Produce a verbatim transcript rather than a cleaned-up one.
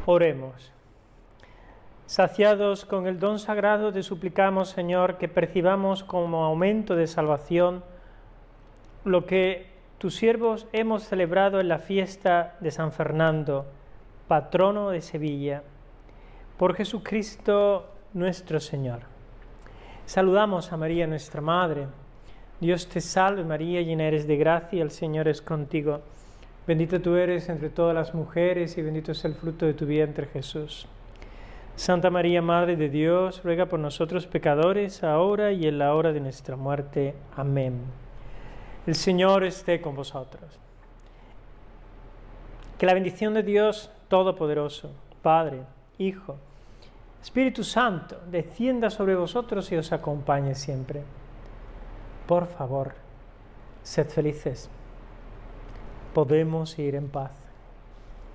Oremos. Saciados con el don sagrado, te suplicamos, Señor, que percibamos como aumento de salvación lo que tus siervos hemos celebrado en la fiesta de San Fernando, patrono de Sevilla. Por Jesucristo nuestro Señor. Saludamos a María, nuestra Madre. Dios te salve María, llena eres de gracia, el Señor es contigo. Bendita tú eres entre todas las mujeres y bendito es el fruto de tu vientre, Jesús. Santa María, Madre de Dios, ruega por nosotros pecadores, ahora y en la hora de nuestra muerte. Amén. El Señor esté con vosotros. Que la bendición de Dios Todopoderoso, Padre, Hijo, Espíritu Santo, descienda sobre vosotros y os acompañe siempre. Por favor, sed felices. Podemos ir en paz.